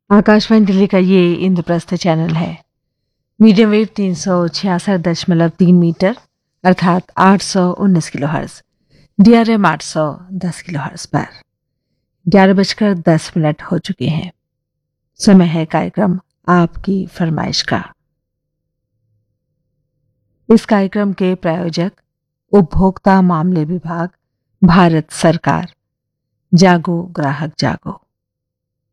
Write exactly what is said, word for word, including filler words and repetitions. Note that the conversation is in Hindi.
आकाशवाणी दिल्ली का ये इंद्रप्रस्थ चैनल है। मीडियम वेव तीन सौ छियासठ दशमलव तीन मीटर अर्थात आठ सौ उन्नीस kilo hertz, D R M आठ सौ दस किलो हर्ज पर ग्यारह बजकर दस मिनट हो चुके हैं। समय है कार्यक्रम आपकी फरमाइश का। इस कार्यक्रम के प्रायोजक उपभोक्ता मामले विभाग, भारत सरकार। जागो ग्राहक जागो।